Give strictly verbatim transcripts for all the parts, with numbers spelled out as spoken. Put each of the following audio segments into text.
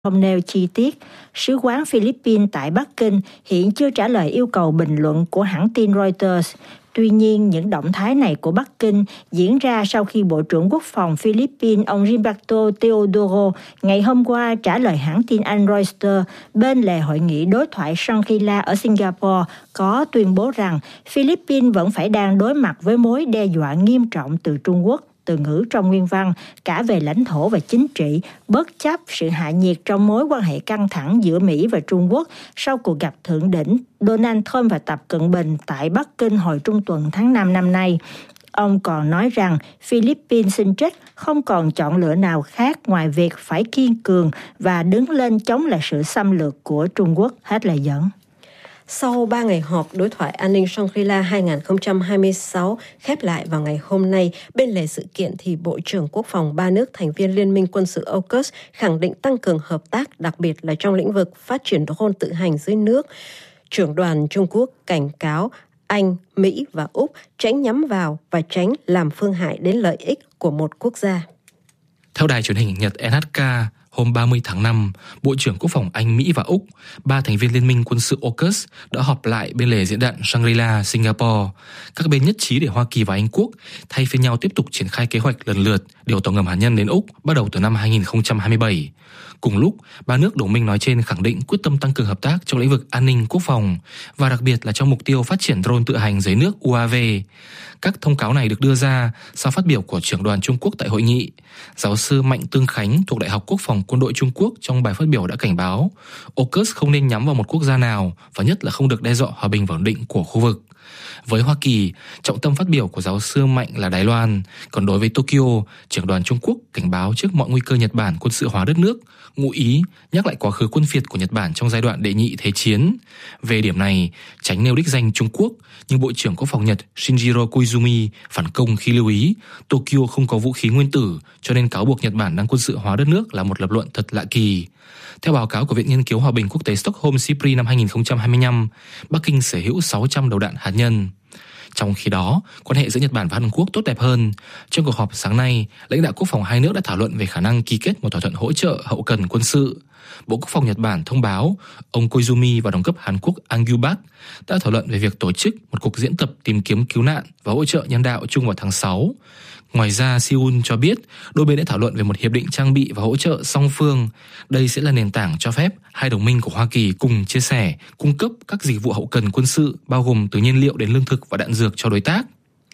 không nêu chi tiết. Sứ quán Philippines tại Bắc Kinh hiện chưa trả lời yêu cầu bình luận của hãng tin Reuters. Tuy nhiên, những động thái này của Bắc Kinh diễn ra sau khi Bộ trưởng Quốc phòng Philippines ông Gilberto Teodoro ngày hôm qua trả lời hãng tin Anh Reuters bên lề hội nghị đối thoại Shangri-La ở Singapore có tuyên bố rằng Philippines vẫn phải đang đối mặt với mối đe dọa nghiêm trọng từ Trung Quốc. Từ ngữ trong nguyên văn cả về lãnh thổ và chính trị, bất chấp sự hạ nhiệt trong mối quan hệ căng thẳng giữa Mỹ và Trung Quốc sau cuộc gặp thượng đỉnh Donald Trump và Tập Cận Bình tại Bắc Kinh hồi trung tuần tháng năm năm nay. Ông còn nói rằng Philippines xin trích không còn chọn lựa nào khác ngoài việc phải kiên cường và đứng lên chống lại sự xâm lược của Trung Quốc. Hết lời dẫn. Sau ba ngày họp, đối thoại an ninh Shangri-La hai không hai sáu khép lại vào ngày hôm nay. Bên lề sự kiện thì Bộ trưởng Quốc phòng ba nước thành viên Liên minh quân sự a u cus khẳng định tăng cường hợp tác, đặc biệt là trong lĩnh vực phát triển drone tự hành dưới nước. Trưởng đoàn Trung Quốc cảnh cáo Anh, Mỹ và Úc tránh nhắm vào và tránh làm phương hại đến lợi ích của một quốc gia. Theo đài truyền hình Nhật en hát ca, hôm ba mươi tháng năm, Bộ trưởng Quốc phòng Anh, Mỹ và Úc, ba thành viên Liên minh quân sự a u cus đã họp lại bên lề diễn đàn Shangri-La, Singapore. Các bên nhất trí để Hoa Kỳ và Anh Quốc thay phiên nhau tiếp tục triển khai kế hoạch lần lượt điều tàu ngầm hạt nhân đến Úc bắt đầu từ năm hai không hai bảy. Cùng lúc, ba nước đồng minh nói trên khẳng định quyết tâm tăng cường hợp tác trong lĩnh vực an ninh quốc phòng và đặc biệt là trong mục tiêu phát triển drone tự hành dưới nước u a vê. Các thông cáo này được đưa ra sau phát biểu của trưởng đoàn Trung Quốc tại hội nghị. Giáo sư Mạnh Tương Khánh thuộc Đại học Quốc phòng Quân đội Trung Quốc trong bài phát biểu đã cảnh báo a u cus không nên nhắm vào một quốc gia nào và nhất là không được đe dọa hòa bình và ổn định của khu vực. Với Hoa Kỳ, trọng tâm phát biểu của giáo sư Mạnh là Đài Loan, còn đối với Tokyo, trưởng đoàn Trung Quốc cảnh báo trước mọi nguy cơ Nhật Bản quân sự hóa đất nước, ngụ ý nhắc lại quá khứ quân phiệt của Nhật Bản trong giai đoạn đệ nhị thế chiến. Về điểm này, tránh nêu đích danh Trung Quốc, nhưng Bộ trưởng Quốc phòng Nhật Shinjiro Koizumi phản công khi lưu ý Tokyo không có vũ khí nguyên tử, cho nên cáo buộc Nhật Bản đang quân sự hóa đất nước là một lập luận thật lạ kỳ. Theo báo cáo của Viện Nghiên cứu Hòa bình Quốc tế Stockholm SIPRI năm hai không hai lăm, Bắc Kinh sở hữu sáu trăm đầu đạn hạt nhân. Trong khi đó, quan hệ giữa Nhật Bản và Hàn Quốc tốt đẹp hơn. Trong cuộc họp sáng nay, lãnh đạo quốc phòng hai nước đã thảo luận về khả năng ký kết một thỏa thuận hỗ trợ hậu cần quân sự. Bộ Quốc phòng Nhật Bản thông báo ông Koizumi và đồng cấp Hàn Quốc Ang Yu-bak đã thảo luận về việc tổ chức một cuộc diễn tập tìm kiếm cứu nạn và hỗ trợ nhân đạo chung vào tháng sáu. Ngoài ra, Seoul cho biết đôi bên đã thảo luận về một hiệp định trang bị và hỗ trợ song phương. Đây sẽ là nền tảng cho phép hai đồng minh của Hoa Kỳ cùng chia sẻ, cung cấp các dịch vụ hậu cần quân sự, bao gồm từ nhiên liệu đến lương thực và đạn dược cho đối tác.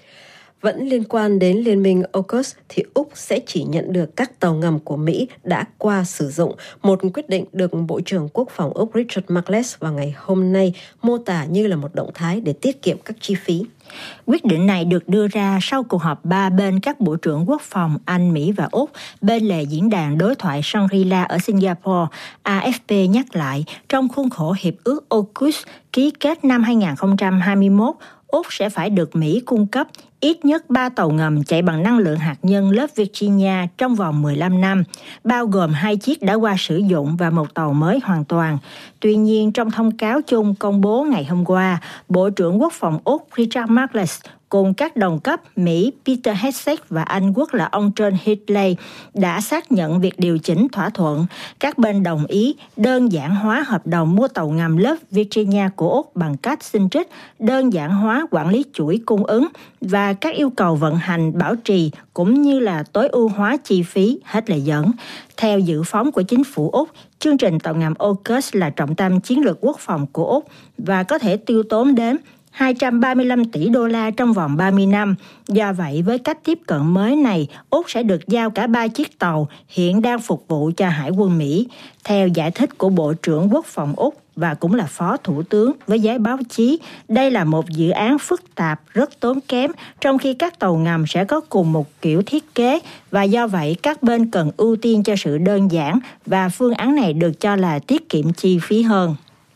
Vẫn liên quan đến Liên minh a u cus thì Úc sẽ chỉ nhận được các tàu ngầm của Mỹ đã qua sử dụng, một quyết định được Bộ trưởng Quốc phòng Úc Richard Marles vào ngày hôm nay mô tả như là một động thái để tiết kiệm các chi phí. Quyết định này được đưa ra sau cuộc họp ba bên các Bộ trưởng Quốc phòng Anh, Mỹ và Úc bên lề diễn đàn đối thoại Shangri-La ở Singapore. a ép pê nhắc lại, trong khuôn khổ Hiệp ước a u cus ký kết năm hai không hai mốt, Úc sẽ phải được Mỹ cung cấp ít nhất ba tàu ngầm chạy bằng năng lượng hạt nhân lớp Virginia trong vòng mười lăm năm, bao gồm hai chiếc đã qua sử dụng và một tàu mới hoàn toàn. Tuy nhiên, trong thông cáo chung công bố ngày hôm qua, Bộ trưởng Quốc phòng Úc Richard Marles cùng các đồng cấp Mỹ Peter Hegseth và Anh Quốc là ông John Healey đã xác nhận việc điều chỉnh thỏa thuận. Các bên đồng ý đơn giản hóa hợp đồng mua tàu ngầm lớp Virginia của Úc bằng cách xin trích, đơn giản hóa quản lý chuỗi cung ứng và các yêu cầu vận hành, bảo trì cũng như là tối ưu hóa chi phí. Hết lời dẫn. Theo dự phóng của chính phủ Úc, chương trình tàu ngầm a u cus là trọng tâm chiến lược quốc phòng của Úc và có thể tiêu tốn đến hai trăm ba mươi lăm tỷ đô la trong vòng ba mươi năm. Do vậy, với cách tiếp cận mới này, Úc sẽ được giao cả ba chiếc tàu hiện đang phục vụ cho Hải quân Mỹ. Theo giải thích của Bộ trưởng Quốc phòng Úc và cũng là Phó Thủ tướng với giới báo chí, đây là một dự án phức tạp, rất tốn kém, trong khi các tàu ngầm sẽ có cùng một kiểu thiết kế và do vậy các bên cần ưu tiên cho sự đơn giản và phương án này được cho là tiết kiệm chi phí hơn.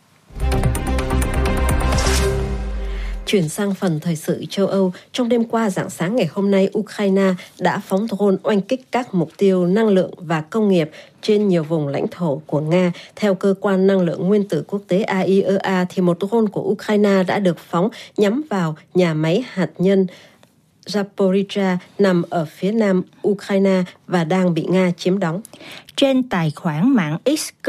Chuyển sang phần thời sự châu Âu, trong đêm qua rạng sáng ngày hôm nay, Ukraine đã phóng drone oanh kích các mục tiêu năng lượng và công nghiệp trên nhiều vùng lãnh thổ của Nga. Theo cơ quan năng lượng nguyên tử quốc tế a i e a, thì một drone của Ukraine đã được phóng nhắm vào nhà máy hạt nhân Zaporizhzhia nằm ở phía nam Ukraine và đang bị Nga chiếm đóng. Trên tài khoản mạng X,